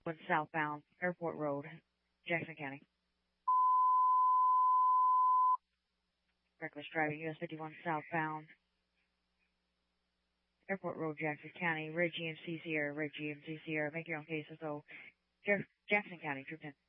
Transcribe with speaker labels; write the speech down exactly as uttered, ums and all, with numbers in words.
Speaker 1: one southbound, Airport Road, Jackson County. Reckless driving, U S fifty-one southbound, Airport Road, Jackson County. Red G M C Sierra, Red G M C Sierra. Make your own case. So, Jackson County, Troop ten.